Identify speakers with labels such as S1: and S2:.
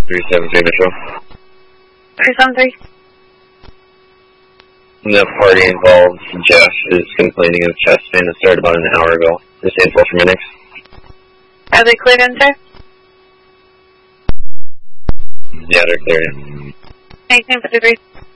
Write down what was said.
S1: 373 Mitchell.
S2: 373.
S1: The party involved, Jeff, is complaining of chest pain that started about an hour ago. This info from Minix.
S2: Are they cleared in, sir?
S1: Yeah, they're cleared in.
S2: 1853.